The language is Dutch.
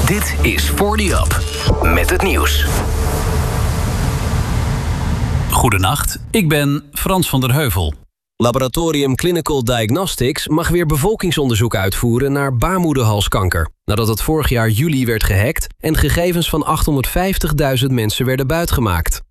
Dit is 40up met het nieuws. Goedenacht, ik ben Frans van der Heuvel. Laboratorium Clinical Diagnostics mag weer bevolkingsonderzoek uitvoeren naar baarmoederhalskanker, nadat het vorig jaar juli werd gehackt en gegevens van 850.000 mensen werden buitgemaakt.